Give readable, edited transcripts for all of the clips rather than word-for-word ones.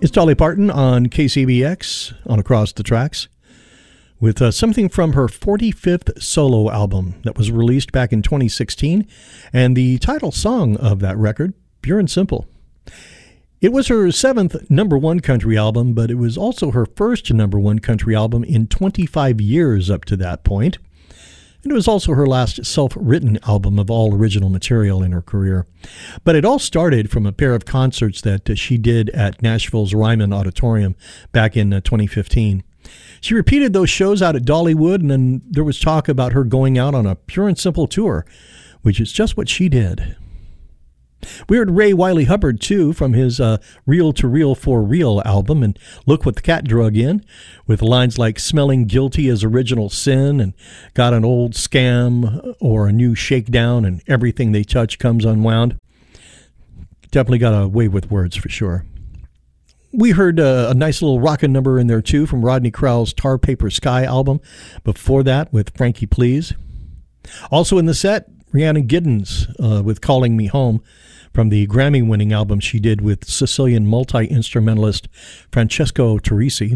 It's Dolly Parton on KCBX on Across the Tracks with something from her 45th solo album that was released back in 2016, and the title song of that record, Pure and Simple. It was her 7th number one country album, but it was also her first number one country album in 25 years up to that point. And it was also her last self-written album of all original material in her career. But it all started from a pair of concerts that she did at Nashville's Ryman Auditorium back in 2015. She repeated those shows out at Dollywood, and then there was talk about her going out on a Pure and Simple tour, which is just what she did. We heard Ray Wiley Hubbard, too, from his Reel to Reel for Real album, and Look What the Cat Drug In, with lines like smelling guilty as original sin, and got an old scam or a new shakedown, and everything they touch comes unwound. Definitely got a way with words for sure. We heard a nice little rockin' number in there, too, from Rodney Crowell's Tar Paper Sky album. Before that, with Frankie Please. Also in the set, Rhiannon Giddens with Calling Me Home, from the Grammy-winning album she did with Sicilian multi-instrumentalist Francesco Turrisi.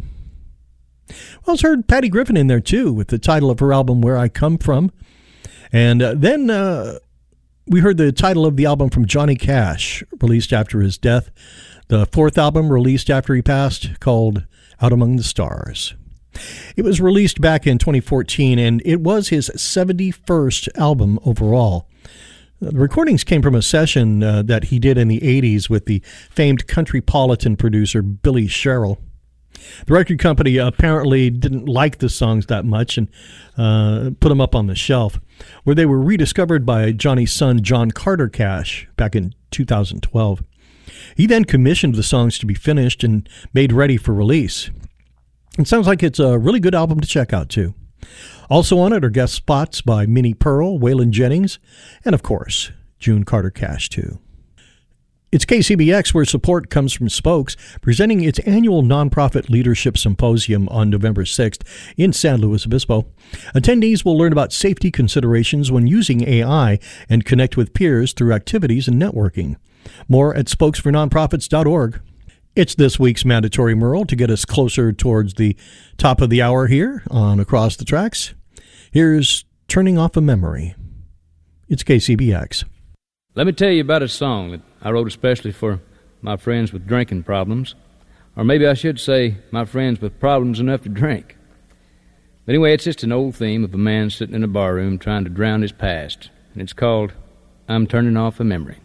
We also heard Patty Griffin in there, too, with the title of her album, Where I Come From. And then we heard the title of the album from Johnny Cash, released after his death. The fourth album released after he passed, called Out Among the Stars. It was released back in 2014, and it was his 71st album overall. The recordings came from a session that he did in the 80s with the famed countrypolitan producer Billy Sherrill. The record company apparently didn't like the songs that much and put them up on the shelf, where they were rediscovered by Johnny's son John Carter Cash back in 2012. He then commissioned the songs to be finished and made ready for release. It sounds like it's a really good album to check out, too. Also on it are guest spots by Minnie Pearl, Waylon Jennings, and, of course, June Carter Cash, too. It's KCBX, where support comes from Spokes, presenting its annual nonprofit leadership symposium on November 6th in San Luis Obispo. Attendees will learn about safety considerations when using AI and connect with peers through activities and networking. More at spokesfornonprofits.org. It's this week's Mandatory Merle to get us closer towards the top of the hour here on Across the Tracks. Here's Turning Off a Memory. It's KCBX. Let me tell you about a song that I wrote especially for my friends with drinking problems. Or maybe I should say my friends with problems enough to drink. But anyway, it's just an old theme of a man sitting in a barroom trying to drown his past. And it's called I'm Turning Off a Memory.